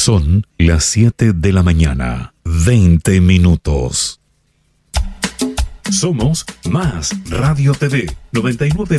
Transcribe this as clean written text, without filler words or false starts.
Son las 7 de la mañana, 20 minutos. Somos Más Radio TV 99.